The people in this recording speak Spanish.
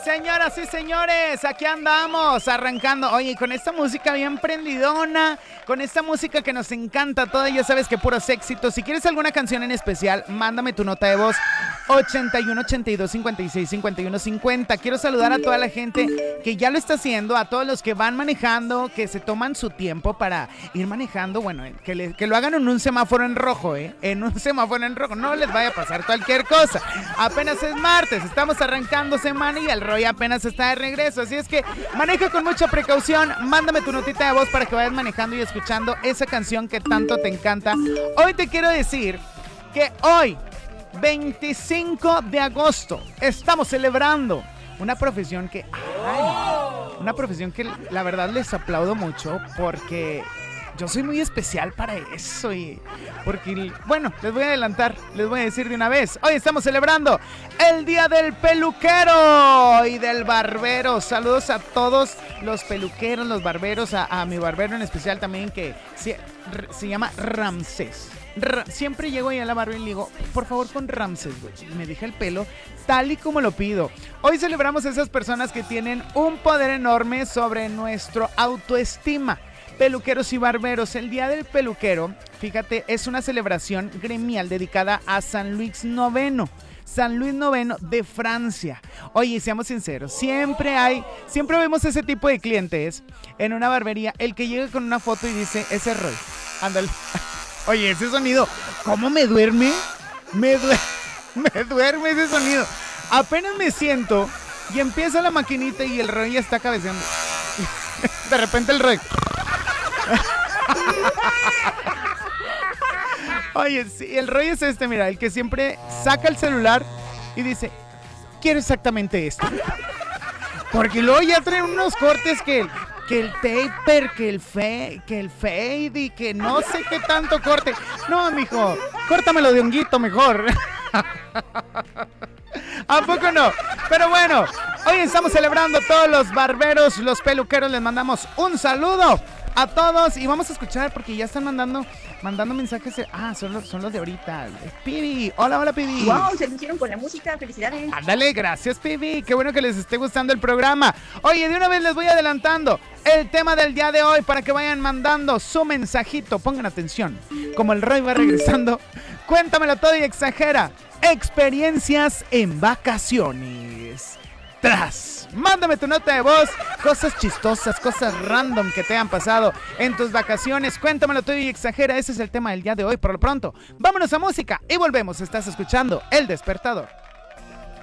Señoras y señores, aquí andamos arrancando. Oye, con esta música bien prendidona, con esta música que nos encanta toda, ya sabes que puros éxitos. Si quieres alguna canción en especial, mándame tu nota de voz 81 82 56 51 50. Quiero saludar a toda la gente que ya lo está haciendo, a todos los que van manejando, que se toman su tiempo para ir manejando. Bueno, que lo hagan en un semáforo en rojo, en un semáforo en rojo. No les vaya a pasar cualquier cosa. Apenas es martes, estamos arrancando semana y el Roy apenas está de regreso. Así es que maneja con mucha precaución. Mándame tu notita de voz para que vayas manejando y escuchando esa canción que tanto te encanta. Hoy te quiero decir que hoy, 25 de agosto, estamos celebrando una profesión que la verdad les aplaudo mucho porque yo soy muy especial para eso y porque, bueno, les voy a adelantar, les voy a decir de una vez. Hoy estamos celebrando el Día del Peluquero y del Barbero. Saludos a todos los peluqueros, los barberos, a mi barbero en especial también que se llama Ramsés. Siempre llego ahí a la barba y le digo, por favor pon Ramsés, güey. Me deja el pelo tal y como lo pido. Hoy celebramos a esas personas que tienen un poder enorme sobre nuestra autoestima. Peluqueros y barberos. El Día del Peluquero, fíjate, es una celebración gremial dedicada a San Luis IX. San Luis IX de Francia. Oye, seamos sinceros, siempre vemos ese tipo de clientes en una barbería, el que llega con una foto y dice, ese es Roy. Ándale. Oye, ese sonido, ¿cómo me duerme? Me duerme ese sonido. Apenas me siento y empieza la maquinita y el Roy ya está cabeceando. De repente el Roy. Oye, sí, el Roy es mira, el que siempre saca el celular y dice, quiero exactamente esto. Porque luego ya traen unos cortes que el taper, que el fade y que no sé qué tanto corte. No, mijo, córtamelo de honguito mejor. ¿A poco no? Pero bueno, hoy estamos celebrando todos los barberos, los peluqueros. Les mandamos un saludo a todos y vamos a escuchar porque ya están mandando mensajes. Son los de ahorita. Pibi, hola Pibi. Wow, se lucieron con la música, felicidades. Ándale, gracias Pibi, qué bueno que les esté gustando el programa. Oye, de una vez les voy adelantando el tema del día de hoy para que vayan mandando su mensajito. Pongan atención, como el Roy va regresando, cuéntamelo todo y exagera. Experiencias en vacaciones. Mándame tu nota de voz, cosas chistosas, cosas random que te han pasado en tus vacaciones. Cuéntamelo todo y exagera. Ese es el tema del día de hoy. Por lo pronto, vámonos a música y volvemos. Estás escuchando El Despertador.